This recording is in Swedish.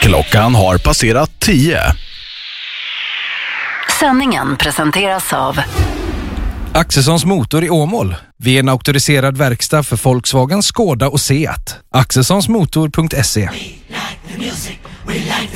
Klockan har passerat 10. Sändningen presenteras av Axelssons Motor i Åmål. Vi är en auktoriserad verkstad för Volkswagen, Skoda och Seat. Axelssonsmotor.se. We like the music, we like